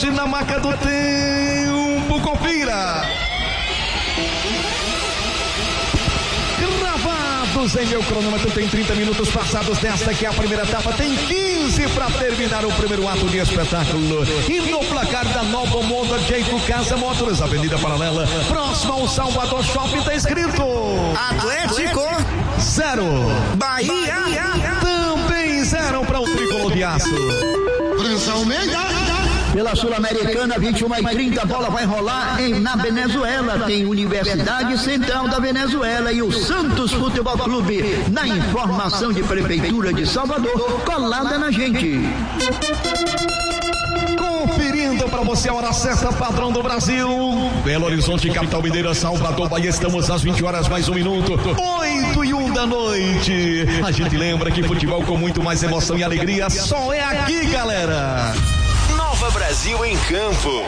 hoje na marca do tempo, confira. Gravados em meu cronômetro, tem 30 minutos passados desta que é a primeira etapa, tem 15 para terminar o primeiro ato de espetáculo. E no placar da Nova Moda Jeito Casa Motors, Avenida Paralela, próximo ao Salvador Shopping, está escrito Atlético 0, Bahia também 0 para o tricolor de aço. Pela Sul-Americana, 21h30, a bola vai rolar na Venezuela. Tem Universidade Central da Venezuela e o Santos Futebol Clube. Na informação de Prefeitura de Salvador, colada na gente. Conferindo para você a hora certa, padrão do Brasil. Belo Horizonte, capital mineira, Salvador, Bahia. Estamos às 20 horas mais um minuto, 8h01 da noite. A gente lembra que futebol com muito mais emoção e alegria só é aqui, galera. Nova Brasil em campo.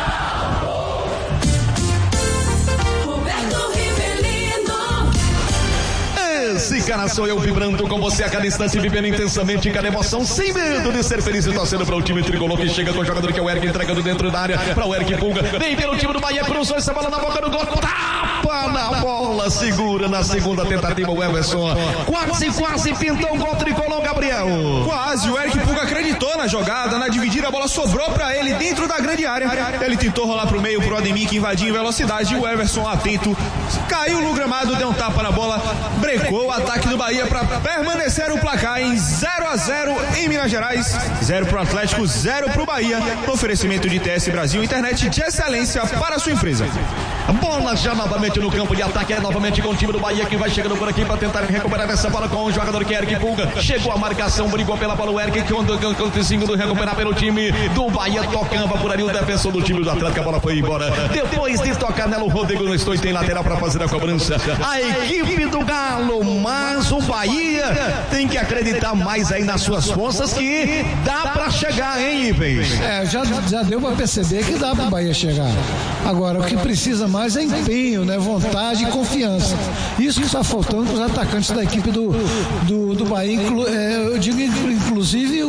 Esse cara sou eu, vibrando com você a cada instante, vivendo intensamente cada emoção, sem medo de ser feliz e torcendo para o time tricolor que chega com o jogador que é o Eric, entregando dentro da área para o Eric Pulga, vem pelo time do Bahia, cruzou essa bola na boca do gol, tapa na bola, segura na segunda tentativa o Everson, quase pintou o gol tricolor, Gabriel. Quase, o Eric Pulga acreditou na jogada, na dividida, a bola sobrou para ele dentro da grande área, ele tentou rolar pro meio, pro Ademir que invadiu em velocidade, o Everson atento, caiu no gramado, deu um tapa na bola, brecou o ataque do Bahia para permanecer o placar em 0-0 em Minas Gerais, 0 pro Atlético, 0 pro Bahia, oferecimento de TS Brasil, internet de excelência para a sua empresa. Bola já novamente no campo de ataque, é novamente com o time do Bahia que vai chegando por aqui para tentar recuperar essa bola com o jogador que é Eric Pulga, chegou a marcação, brigou pela bola o Eric, que conseguindo recuperar pelo time do Bahia, tocava por ali o defensor do time do Atlético, a bola foi embora, depois de tocar nela o Rodrigo não estou, tem lateral para fazer a cobrança, a equipe do Galo, mas o Bahia tem que acreditar mais aí nas suas forças que dá para chegar, hein, Ives? Já deu para perceber que dá para o Bahia chegar. Agora, o que precisa mais é empenho, né? Vontade e confiança. Isso que está faltando para os atacantes da equipe do Bahia. Eu digo, inclusive,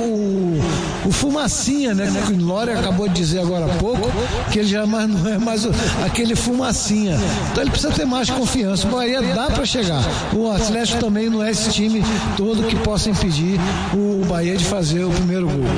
o Fumacinha, né? Que o Lore acabou de dizer agora há pouco, que ele já não é mais aquele Fumacinha. Então ele precisa ter mais confiança. O Bahia dá para chegar. O Atlético também não é esse time todo que possa impedir o Bahia de fazer o primeiro gol.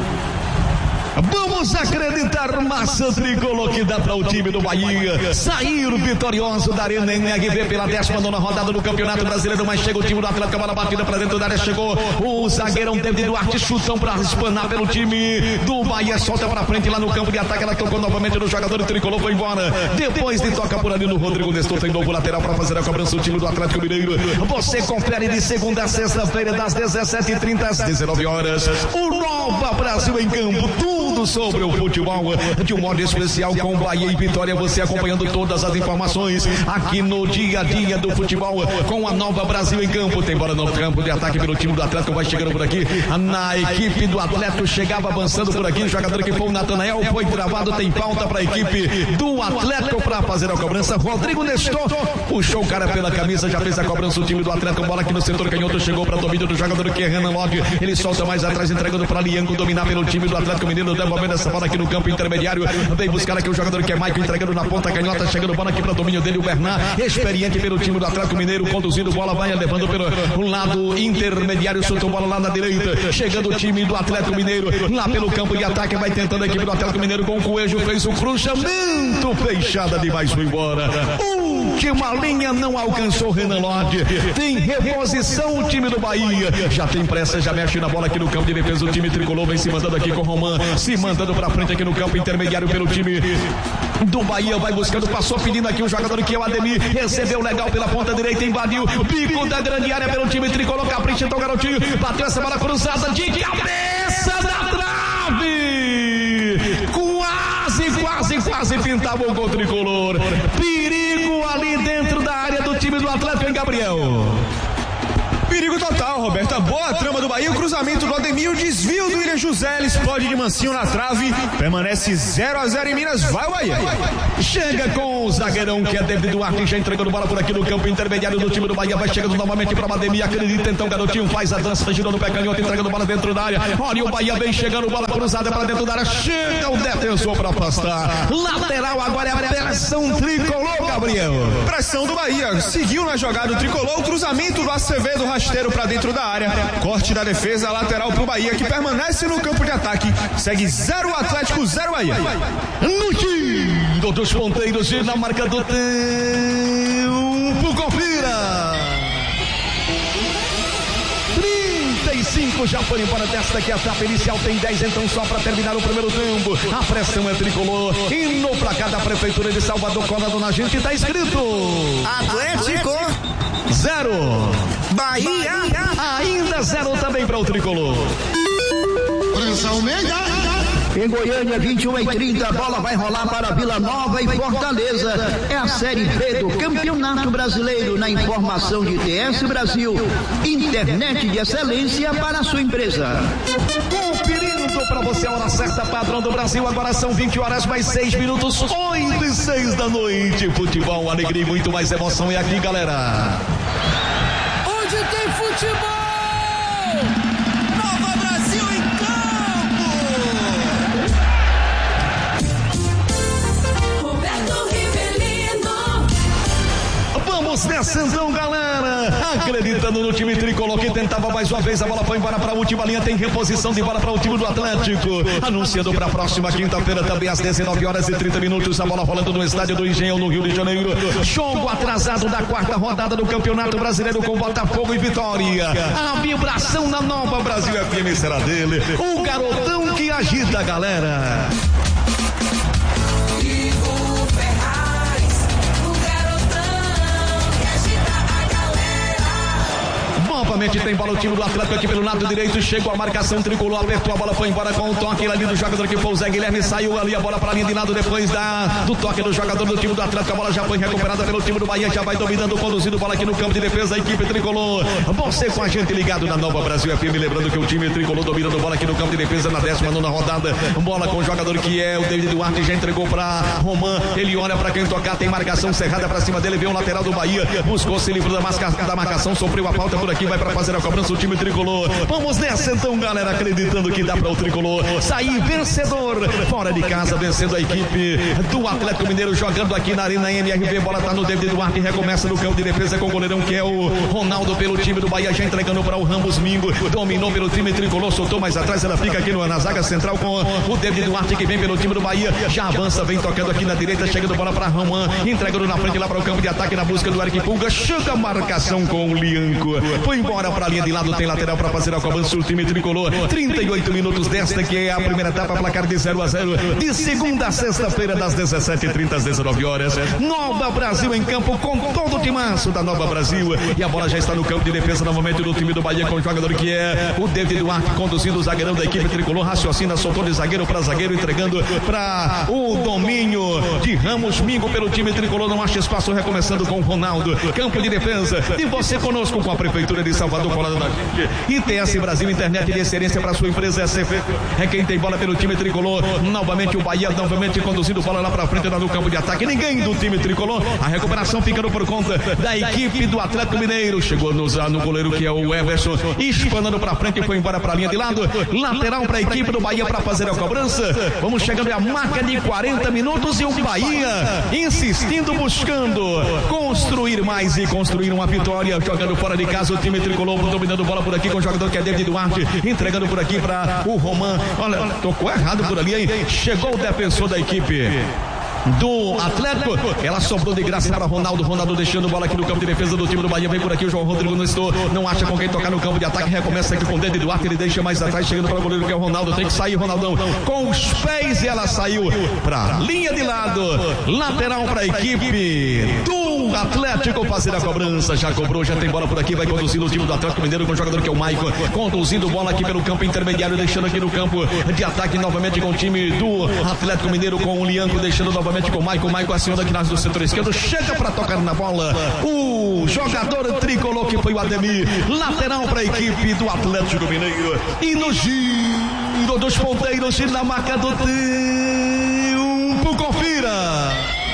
Vamos acreditar, massa tricolor, que dá para o time do Bahia sair vitorioso da Arena NRV pela 19ª rodada do Campeonato Brasileiro, mas chega o time do Atlético, a bola batida para dentro da área, chegou o zagueirão David Duarte, chutão para espanar pelo time do Bahia, solta para frente lá no campo de ataque, ela tocou novamente no jogador tricolor, foi embora, depois de toca por ali no Rodrigo Nestor, tem novo lateral para fazer a cobrança o time do Atlético Mineiro. Você confere de segunda a sexta-feira das 17h30 às 19 horas, o Nova Brasil em campo, tudo sobre o futebol de um modo especial com Bahia e Vitória, você acompanhando todas as informações aqui no dia a dia do futebol com a Nova Brasil em campo. Tem bola no campo de ataque pelo time do Atlético, vai chegando por aqui na equipe do Atlético, chegava avançando por aqui, o jogador que foi o Natanael, foi travado, tem falta para a equipe do Atlético para fazer a cobrança. Rodrigo Nestor puxou o cara pela camisa, já fez a cobrança o time do Atlético, bola aqui no setor canhoto, chegou para domínio do jogador que é Renan Lodge, ele solta mais atrás, entregando para Lianco, dominar pelo time do Atlético Mineiro, devolvendo essa bola aqui no campo intermediário, vem buscar aqui o jogador que é Maicon, entregando na ponta canhota, chegando bola aqui para o domínio dele, o Bernard, experiente pelo time do Atlético Mineiro, conduzindo bola, vai levando pelo lado intermediário, soltou bola lá na direita, chegando o time do Atlético Mineiro, lá pelo campo de ataque, vai tentando a equipe do Atlético Mineiro com o Coelho, fez o cruzamento, fechada demais, foi embora, última linha, não alcançou Renan Lodge, tem reposição o time do Bahia, já tem pressa, já mexe na bola aqui no campo de defesa, o time tricolor vem se mandando aqui com o Roman, se mandando pra frente aqui no campo intermediário pelo time do Bahia, vai buscando, passou pedindo aqui o jogador que é o Ademir, recebeu legal pela ponta direita, invadiu, bico da grande área pelo time tricolor, capricha então o garotinho, bateu essa bola cruzada de cabeça da trave, quase pintava o gol tricolor, perigo ali dentro da área do time do Atlético, hein, Gabriel? Perigo total, Roberta. Boa trama do Bahia, o cruzamento do Ademir, o desvio do William José, ele explode de mansinho na trave, permanece 0-0 em Minas, vai o Bahia. Chega com o zagueirão que é David Duarte, já entregando bola por aqui no campo intermediário do time do Bahia, vai chegando novamente para o Ademir, acredita então, garotinho, faz a dança, girando o pé canhoto, entregando bola dentro da área, olha o Bahia vem chegando, bola cruzada para dentro da área, chega o defensor para afastar, lateral agora é a pressão tricolor, Gabriel. Pressão do Bahia, seguiu na jogada o tricolor, o cruzamento do Acevedo, rasteiro para dentro da área, corte da defesa, lateral pro Bahia, que permanece no campo de ataque, segue 0 Atlético, 0 Bahia. No tiro dos ponteiros e na marca do tempo, confira. 35 já foi embora desta que a etapa inicial, tem 10 então só para terminar o primeiro tempo. A pressão é tricolor e no placar da Prefeitura de Salvador, colado na gente, tá escrito Atlético 0 Bahia. Ainda 0 também para o tricolor. Em Goiânia, 21h30, a bola vai rolar para Vila Nova e Fortaleza. É a Série B do Campeonato Brasileiro, na informação de TS Brasil. Internet de excelência para a sua empresa. Conferindo para você a hora certa, padrão do Brasil. Agora são 20 horas mais 6 minutos, 8:06 da noite. Futebol, alegria e muito mais emoção. É aqui, galera. Onde tem futebol? Nova Brasil em campo! Roberto Rivelino. Vamos nessa então, galera. Acreditando no time tricolor que tentava mais uma vez, a bola foi embora para a última linha, tem reposição de bola para o time do Atlético, anunciando para a próxima quinta-feira também às 19 horas e 30 minutos, a bola rolando no estádio do Engenhão no Rio de Janeiro, jogo atrasado da quarta rodada do Campeonato Brasileiro com Botafogo e Vitória. A vibração na Nova Brasil FM será dele, o garotão que agita a galera. Novamente tem bola o time do Atlético aqui pelo lado direito, chegou a marcação tricolor, apertou a bola, foi embora com o toque ali do jogador que foi o Zé Guilherme, saiu ali a bola para a linha de lado depois do toque do jogador do time do Atlético, a bola já foi recuperada pelo time do Bahia, já vai dominando, conduzindo bola aqui no campo de defesa, a equipe tricolor. Você com a gente ligado na Nova Brasil FM, lembrando que o time tricolor dominando bola aqui no campo de defesa na 19ª rodada, bola com o jogador que é o David Duarte, já entregou para Roman, ele olha para quem tocar, tem marcação cerrada para cima dele, vem o lateral do Bahia, buscou se livrar da marcação, sofreu a falta por aqui, vai para fazer a cobrança o time tricolor. Vamos nessa então, galera, acreditando que dá para o tricolor sair vencedor fora de casa, vencendo a equipe do Atlético Mineiro, jogando aqui na Arena MRV, bola tá no David Duarte, recomeça no campo de defesa com o goleirão que é o Ronaldo pelo time do Bahia, já entregando para o Ramos Mingo, dominou pelo time tricolor, soltou mais atrás, ela fica aqui na zaga central com o David Duarte que vem pelo time do Bahia, já avança, vem tocando aqui na direita, chegando bola para Roman, entregando na frente lá para o campo de ataque na busca do Eric Pulga, chega a marcação com o Lianco, foi embora para a linha de lado, tem lateral para fazer a cobrança o time tricolor, 38 minutos desta que é a primeira etapa, placar de 0-0, de segunda a sexta-feira das 17h30 às 19 horas, Nova Brasil em campo com todo o timaço da Nova Brasil, e a bola já está no campo de defesa novamente do time do Bahia com o jogador que é o David Duarte, conduzindo o zagueirão da equipe tricolor, raciocina, soltou de zagueiro para zagueiro, entregando para o domínio de Ramos Mingo pelo time tricolor, não acha espaço, recomeçando com o Ronaldo, campo de defesa, e você conosco com a Prefeitura de Salvador, colada da gente, ITS Brasil, internet de excelência para sua empresa, SF, é quem tem bola pelo time tricolor, novamente o Bahia, novamente conduzindo bola lá para frente, lá no campo de ataque, ninguém do time tricolor, a recuperação ficando por conta da equipe do Atlético Mineiro, chegou no goleiro que é o Everson, espanando para frente e foi embora para a linha de lado, lateral para a equipe do Bahia para fazer a cobrança, vamos chegando à marca de 40 minutos e o Bahia insistindo, buscando construir mais e construir uma vitória, jogando fora de casa o time tricolor, dominando bola por aqui com o jogador que é David Duarte, entregando por aqui para o Roman, olha, tocou errado por ali, hein? Chegou o defensor da equipe do Atlético, ela sobrou de graça para Ronaldo deixando bola aqui no campo de defesa do time do Bahia, vem por aqui o João Rodrigo, não acha com quem tocar no campo de ataque, recomeça aqui com o David Duarte, ele deixa mais atrás, chegando para o goleiro que é o Ronaldo, tem que sair Ronaldão com os pés e ela saiu para linha de lado, lateral para a equipe do o Atlético fazer a cobrança. Já cobrou, já tem bola por aqui. Vai conduzindo o time do Atlético Mineiro com o jogador que é o Maicon. Conduzindo bola aqui pelo campo intermediário. Deixando aqui no campo de ataque novamente com o time do Atlético Mineiro. Com o Lianco. Deixando novamente com o Maicon. Maicon aciona aqui do setor esquerdo. Chega para tocar na bola. O jogador tricolor que foi o Ademir. Lateral para a equipe do Atlético Mineiro. E no giro dos ponteiros na marca do tempo. Confira.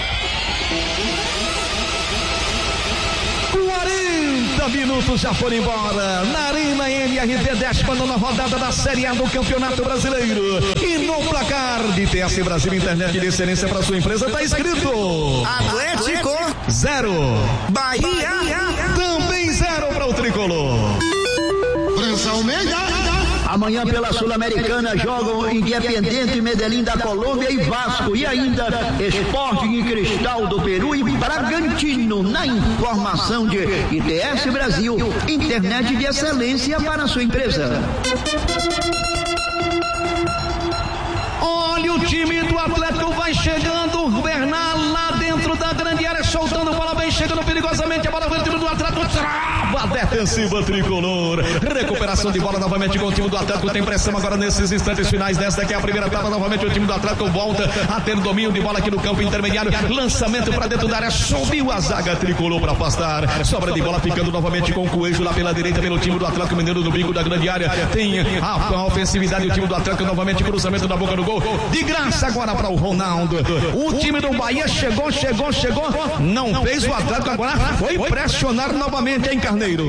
40 minutos já foram embora. Na Arena MRV, 19ª rodada da Série A do Campeonato Brasileiro. E no placar de TS Brasil Internet de Excelência para sua empresa está escrito: Atlético 0. Bahia Também 0 para o tricolor. França Almeida. Amanhã pela Sul-Americana jogam Independiente Medellín da Colômbia e Vasco. E ainda Sporting e Cristal do Peru e Bragantino. Na informação de ITS Brasil, internet de excelência para a sua empresa. Olha o time do Atlético, vai chegando. O Bernal lá dentro da grande área, soltando bola, bem chegando perigosamente. A bola vai dentro do Atlético, trava a defensiva tricolor. Recuperação de bola novamente com o time do Atlético. Tem pressão agora nesses instantes finais. Desta que é a primeira etapa. Novamente o time do Atlético volta a ter domínio de bola aqui no campo intermediário. Lançamento para dentro da área. Subiu a zaga tricolor para afastar. Sobra de bola ficando novamente com o Coelho lá pela direita pelo time do Atlético Mineiro no bico da grande área. Tem a ofensividade. O time do Atlético novamente cruzamento na boca do gol. De graça agora para o Ronaldo. O time do Bahia chegou. Não fez o Atlético agora. Foi pressionar novamente em Carneiro.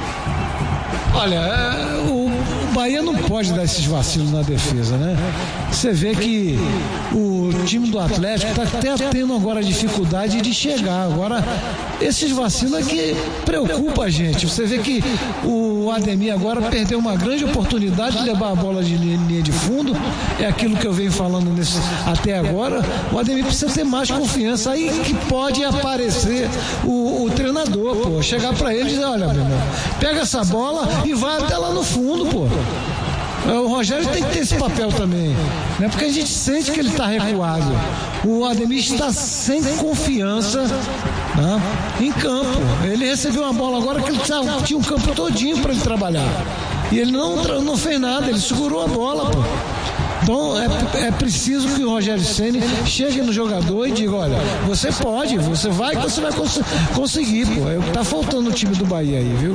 Olha, o Bahia não pode dar esses vacilos na defesa, né? Você vê que o time do Atlético está até tendo agora dificuldade de chegar. Agora, esses vacilos é que preocupa a gente. Você vê que o Ademir agora perdeu uma grande oportunidade de levar a bola de linha de fundo. É aquilo que eu venho falando até agora. O Ademir precisa ter mais confiança. Aí que pode aparecer o treinador, pô. Chegar para ele e dizer: olha, meu irmão, pega essa bola e vai até lá no fundo, pô. O Rogério tem que ter esse papel também, né? Porque a gente sente que ele está recuado. O Ademir está sem confiança, né, em campo. Ele recebeu uma bola agora que ele tinha um campo todinho para ele trabalhar. E ele não fez nada, ele segurou a bola, pô. Então é preciso que o Rogério Ceni chegue no jogador e diga: olha, você pode, você vai conseguir, pô. É o que tá faltando no time do Bahia aí, viu?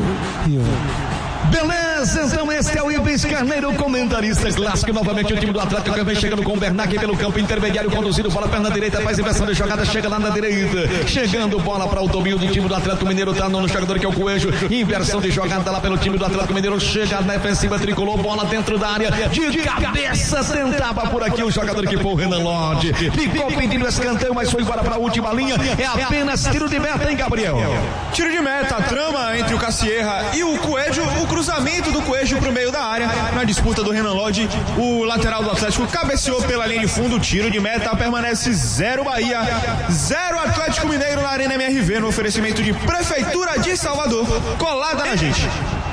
Beleza, então este é o Ibis Carneiro, comentarista clássico. Novamente o time do Atlético vem chegando com o Bernard pelo campo intermediário, conduzindo bola perna direita, faz inversão de jogada, chega lá na direita, chegando bola para o domínio do time do Atlético Mineiro, tá no jogador que é o Coelho, inversão de jogada lá pelo time do Atlético Mineiro, chega na defensiva tricolor, bola dentro da área, de cabeça tentava por aqui o jogador que foi o Renan Lodge, ficou pedindo escanteio, mas foi embora para a última linha, é apenas tiro de meta, hein, Gabriel? Tiro de meta, trama entre o Cassierra e o Coelho, o cruzamento do Coelho pro meio da área, na disputa do Renan Lodge, o lateral do Atlético cabeceou pela linha de fundo, tiro de meta, permanece 0 Bahia, 0 Atlético Mineiro na Arena MRV, no oferecimento de Prefeitura de Salvador, colada na gente.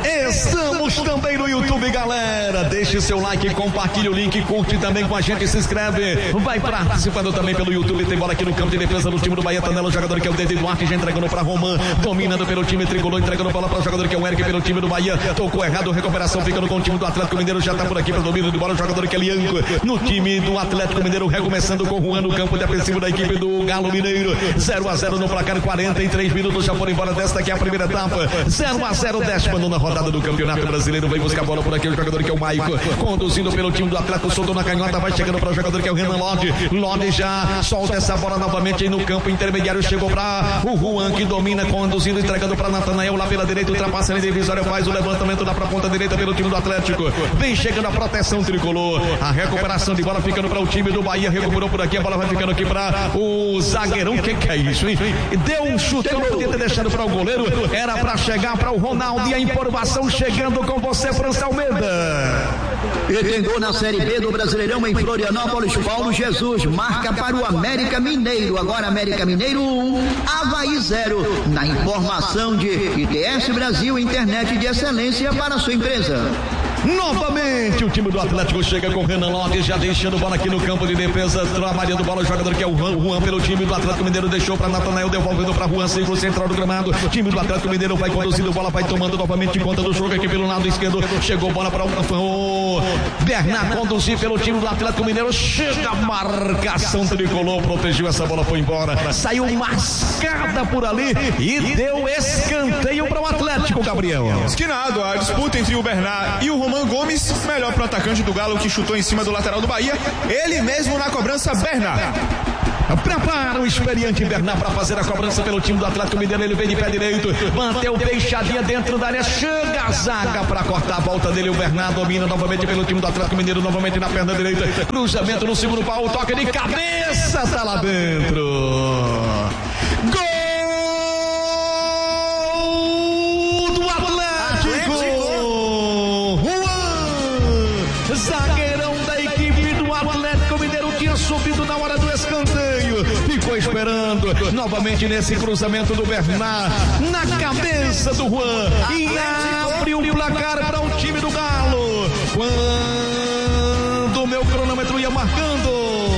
Estamos também no YouTube, galera. Deixe seu like, compartilhe o link, curte também com a gente, se inscreve. Vai participando também pelo YouTube. Tem bola aqui no campo de defesa do time do Bahia. Tanela, o jogador que é o Dede Duarte, já entregando para Roman, dominando pelo time tricolor, entregando bola para o jogador que é o Eric pelo time do Bahia. Tocou errado, recuperação ficando com o time do Atlético Mineiro. Já tá por aqui para domínio de bola o jogador que é Lianco. No time do Atlético Mineiro, recomeçando com o Juan no campo defensivo da equipe do Galo Mineiro. 0-0 no placar, 43 minutos já foram embora desta aqui é a primeira etapa. 0-0, 10ª rodada do Campeonato Brasileiro. Vem buscar a bola por aqui o jogador que é o Maicon, conduzindo pelo time do Atlético, soltou na canhota, vai chegando para o jogador que é o Renan Lodge. Lodge já solta essa bola novamente aí no campo intermediário, chegou para o Juan que domina, conduzindo, entregando para Natanael lá pela direita, ultrapassa a linha divisória, faz o levantamento lá para a ponta direita pelo time do Atlético. Vem chegando a proteção tricolor, a recuperação de bola ficando para o time do Bahia, recuperou por aqui, a bola vai ficando aqui para o zagueirão. Que é isso, hein? Deu um chutão, podia ter deixado para o goleiro, era para chegar para o Ronaldo e a informação chegando com você, França Almeida. E tem gol na Série B do Brasileirão em Florianópolis. Paulo Jesus marca para o América Mineiro. Agora América Mineiro 1, Avaí 0. Na informação de ITS Brasil, internet de excelência para a sua empresa. Novamente o time do Atlético chega com o Renan Lopes, já deixando bola aqui no campo de defesa, trabalhando bola, o jogador que é o Juan pelo time do Atlético Mineiro, deixou para Natanael, devolvendo para Juan, círculo central do gramado. O time do Atlético Mineiro vai conduzindo bola, vai tomando novamente conta do jogo aqui pelo lado esquerdo. Chegou bola para o Bernard conduzir pelo time do Atlético Mineiro. Chega a marcação tricolor, protegeu essa bola, foi embora. Saiu mascada por ali e deu escanteio para o Atlético, Gabriel. Esquinado, a disputa entre o Bernard e o Roman Gomes, melhor pro atacante do Galo, que chutou em cima do lateral do Bahia. Ele mesmo na cobrança, Bernard. Prepara o experiente Bernard para fazer a cobrança pelo time do Atlético Mineiro. Ele vem de pé direito, bateu fechadinha dentro da área, chega a zaga para cortar a volta dele. O Bernard domina novamente pelo time do Atlético Mineiro, novamente na perna direita, cruzamento no segundo pau, toque de cabeça, tá lá dentro. Gol do Atlético! Juan, zagueirão da equipe do Atlético Mineiro, tinha subido na hora do escanteio, ficou esperando, novamente nesse cruzamento do Bernard, na cabeça do Juan, e abre o placar para o time do Galo, quando o meu cronômetro ia marcando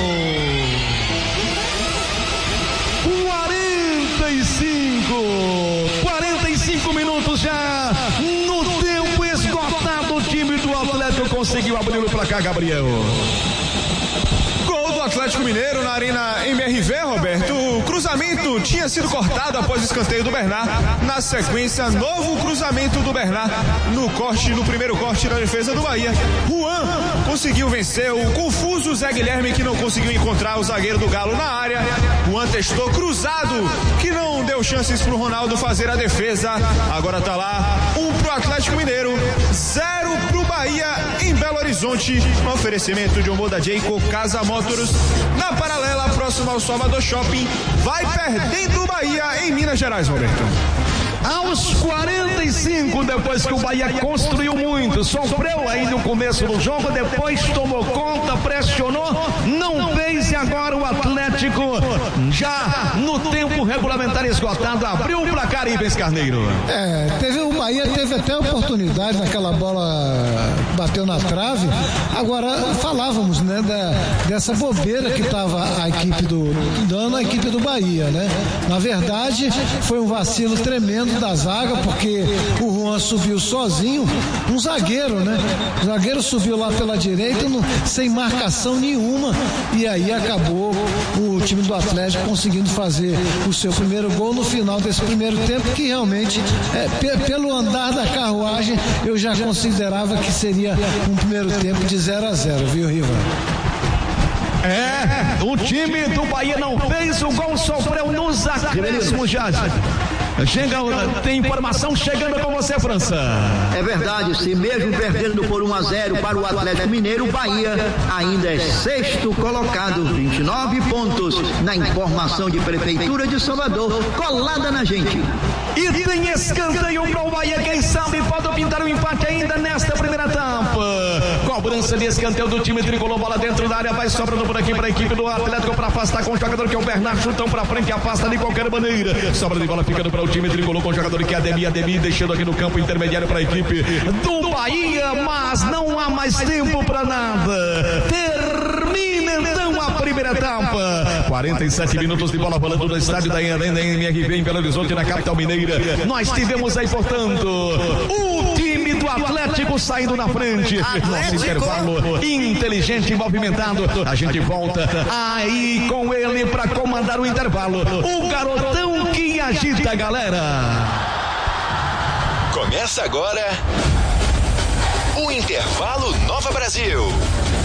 45 minutos já, no tempo esgotado, o time do Atlético conseguiu abrir o placar, Gabriel. Gol do Atlético Mineiro na Arena MRV, Roberto. O cruzamento tinha sido cortado após o escanteio do Bernard. Na sequência, novo cruzamento do Bernard no primeiro corte da defesa do Bahia. Juan conseguiu vencer o confuso Zé Guilherme, que não conseguiu encontrar o zagueiro do Galo na área. Juan testou cruzado, que não deu chances pro Ronaldo fazer a defesa. Agora tá lá, 1 pro Atlético Mineiro, 0 pro Bahia em Belo Horizonte. No oferecimento de Omoda Jayco, Casa Motors, na paralela próxima ao Salvador Shopping. Vai perdendo o Bahia em Minas Gerais, Roberto. Aos 45, depois que o Bahia construiu muito, sofreu aí no começo do jogo, depois tomou conta, pressionou, não fez, e agora o Atlético, já no tempo regulamentar esgotado, abriu o placar, Ivens Carneiro. O Bahia teve até oportunidade naquela bola, bateu na trave. Agora falávamos, né, dessa bobeira que estava a equipe dando a equipe do Bahia, né? Na verdade, foi um vacilo tremendo da zaga, porque o Juan subiu sozinho, um zagueiro, né? O zagueiro subiu lá pela direita, sem marcação nenhuma, e aí acabou o time do Atlético conseguindo fazer o seu primeiro gol no final desse primeiro tempo, que realmente, pelo andar da carruagem, eu já considerava que seria um primeiro tempo de 0-0, viu, Riva? O time do Bahia não fez o gol, sofreu nos acréscimos já. Tem informação chegando com você, França. É verdade, se mesmo perdendo por 1-0 para o Atlético Mineiro, o Bahia ainda é sexto colocado, 29 pontos, na informação de Prefeitura de Salvador, colada na gente. E tem escanteio para o Bahia, quem sabe pode pintar um empate ainda nesta primeira etapa. Cobrança de escanteio do time tricolor, bola dentro da área, vai sobrando por aqui para a equipe do Atlético para afastar com o jogador que é o Bernard, chutão para frente, afasta de qualquer maneira. Sobra de bola ficando para o time tricolor com o jogador que é Ademir, deixando aqui no campo intermediário para a equipe do Bahia, mas não há mais tempo para nada. Termina então a primeira etapa. 47 minutos de bola rolando no estádio da MRV em Belo Horizonte, na capital mineira. Nós tivemos aí, portanto, o time do Atlético saindo na frente. Nosso intervalo inteligente e movimentado. A gente volta aí com ele para comandar o intervalo. O garotão que agita a galera. Começa agora o Intervalo Nova Brasil.